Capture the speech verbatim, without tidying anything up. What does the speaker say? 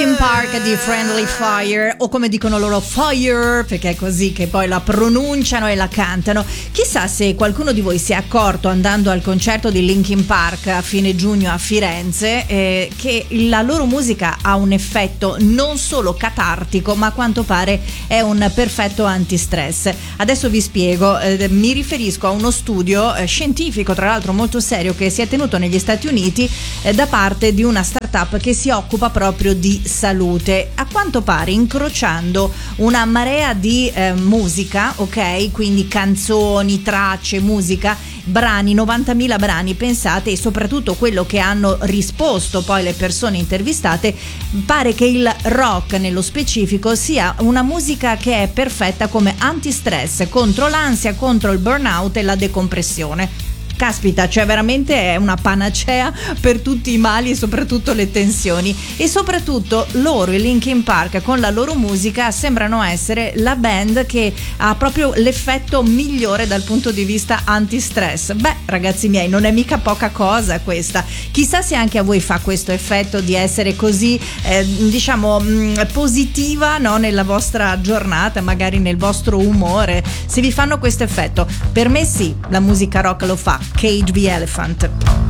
Linkin Park di Friendly Fire, o come dicono loro Fire, perché è così che poi la pronunciano e la cantano. Chissà se qualcuno di voi si è accorto, andando al concerto di Linkin Park a fine giugno a Firenze, eh, che la loro musica ha un effetto non solo catartico, ma a quanto pare è un perfetto antistress. Adesso vi spiego, eh, mi riferisco a uno studio eh, scientifico, tra l'altro molto serio, che si è tenuto negli Stati Uniti eh, da parte di una startup che si occupa proprio di salute. A quanto pare, incrociando una marea di eh, musica, ok, quindi canzoni, tracce, musica, brani, novantamila brani, pensate, e soprattutto quello che hanno risposto poi le persone intervistate, pare che il rock nello specifico sia una musica che è perfetta come antistress, contro l'ansia, contro il burnout e la decompressione. Caspita, cioè veramente è una panacea per tutti i mali e soprattutto le tensioni. E soprattutto loro, i Linkin Park, con la loro musica sembrano essere la band che ha proprio l'effetto migliore dal punto di vista antistress. Beh, ragazzi miei, non è mica poca cosa questa. Chissà se anche a voi fa questo effetto di essere così eh, diciamo mh, positiva, no, nella vostra giornata, magari nel vostro umore, se vi fanno questo effetto. Per me sì, la musica rock lo fa. Cage the Elephant.